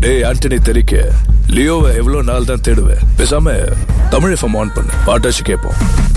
டேய் ஆண்டனி தெரிக்க லியோவை எவ்வளவு நாள் தான் தேடுவேன். பேசாம தமிழ் எஃப்எம் ஆன் பண்ணு, பாட்டாச்சு கேட்போம்.